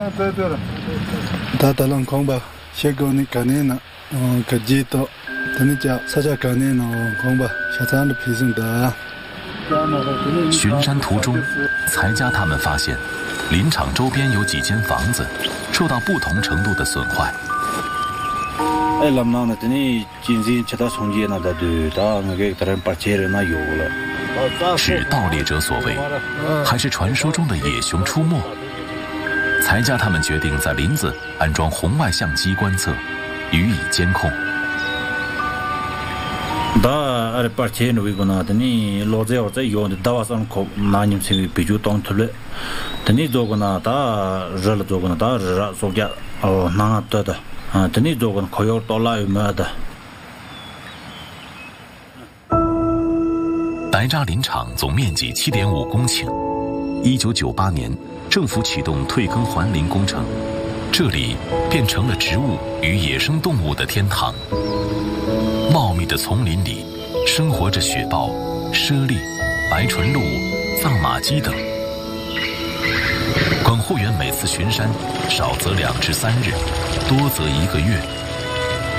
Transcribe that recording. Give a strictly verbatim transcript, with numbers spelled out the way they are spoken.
对对了，他打浪空吧，结果你干呢？嗯，可记到，等你家参加干呢呢空吧，下场的皮送的。 巡山途中，财家他们发现，林场周边有几间房子受到不同程度的损坏。 哎，那么呢？等你今天吃到重建了的，对，到那个人把钱人那有了。 是盗猎者所为，还是传说中的野熊出没？财家他们决定在林子安装红外相机观测，予以监控。 da are parche no go na tani loze or za yo da wa san ko na nim se bi ju tong thule tani zo go na da rel zo go na da ra so ja o na ta da tani zo go ko yo to la yu ma da。 白扎林场总面积 七点五公顷，一九九八年政府启动退耕还林工程，这里变成了植物与野生动物的天堂。茂密的丛林里生活着雪豹、猞猁、白唇鹿、藏马鸡等。管护员每次巡山，少则两至三日，多则一个月。